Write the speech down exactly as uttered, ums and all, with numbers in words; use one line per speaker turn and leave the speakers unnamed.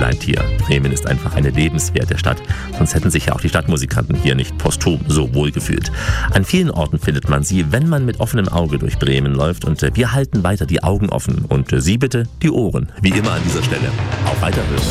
bleibt hier. Bremen ist einfach eine lebenswerte Stadt, sonst hätten sich ja auch die Stadtmusikanten hier nicht posthum so wohl gefühlt. An vielen Orten findet man sie, wenn man mit offenem Auge durch Bremen läuft, und wir halten weiter die Augen offen und Sie bitte die Ohren, wie immer an dieser Stelle. Auf Weiterhören.